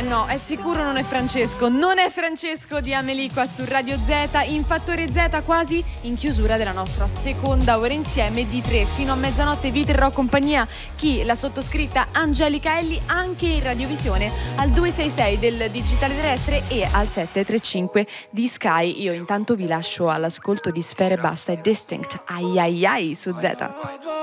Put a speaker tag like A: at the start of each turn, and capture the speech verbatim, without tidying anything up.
A: no, è sicuro non è Francesco. Non è Francesco di Amelie qua su Radio Z, in Fattore Z, quasi in chiusura della nostra seconda ora insieme di tre. Fino a mezzanotte vi terrò compagnia chi? La sottoscritta Angelica Elli, anche in radiovisione al due sei sei del digitale terrestre e al sette tre cinque di Sky. Io intanto vi lascio all'ascolto di Sfere Basta e Distinct. Ai ai ai su Z.